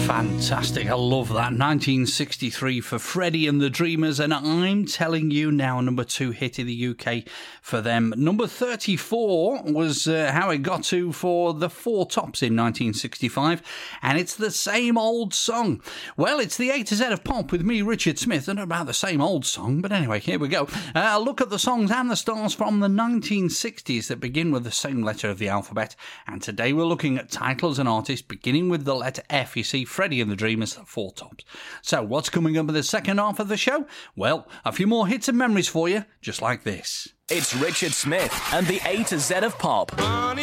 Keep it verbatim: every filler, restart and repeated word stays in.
Fantastic, I love that. nineteen sixty-three for Freddie and the Dreamers, and I'm telling you now, number two hit in the U K for them. Number thirty-four was uh, how it got to for the Four Tops in nineteen sixty-five, and it's the same old song. Well, it's the A to Z of pop with me, Richard Smith, and about the same old song, but anyway, here we go. Uh, look at the songs and the stars from the nineteen sixties that begin with the same letter of the alphabet, and today we're looking at titles and artists beginning with the letter F. You see, Freddie and the Dreamers, Four Tops. So what's coming up in the second half of the show? Well, a few more hits and memories for you, just like this. It's Richard Smith and the A to Z of pop.